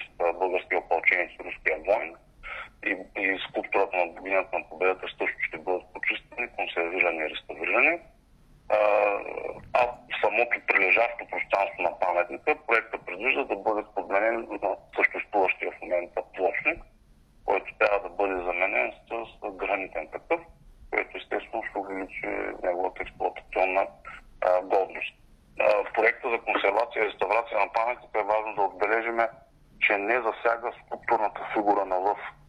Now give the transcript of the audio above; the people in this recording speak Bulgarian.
с българския опълченец, руския войн и скулптурата на богинята на победата също ще бъдат почистени, консервирани и реставрирани. А самото прилежащо пространство на паметника проектът предвижда да бъде подменен на съществуващия в момента плочник, който трябва да бъде заменен с гранитен такъв, което естествено ще увеличи неговата експлоатационна годност. В проекта за консервация и реставрация на паметника е важно да отбележим, че не засяга скулптурната фигура на лъв